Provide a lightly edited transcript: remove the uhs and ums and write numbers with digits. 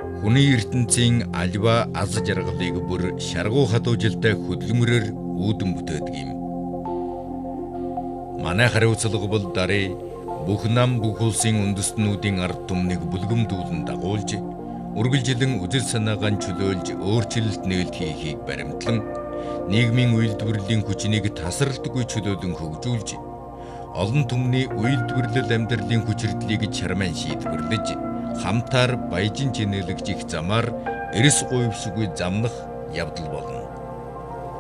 Хүний ертөнцийн альва аз жаргалыг бүр шаргуу хадуужилтай хөдөлмөрөөр үүдэн бүтээдэг юм. Манай хариуцлага бол дарыг бүх нам бүх улсын үндэстнүүдийн ард түмнийг бүлгэмдүүлэн дагуулж, үргэлжилэн үзэл санаагаа чөлөөлж өөрчлөлт нээлт хийхийг баримтлан, нийгмийн үйлдвэрлэлийн хүчнийг тасралтгүй чөлөөлөн хөгжүүлж, олон түмний үйлдвэрлэл амьдралын хүчирдлийг чармайн шийдвэрлэж, хамтаар баяжин чинээлэгжих замаар эрс гуйвсгүй замнах явдал болно.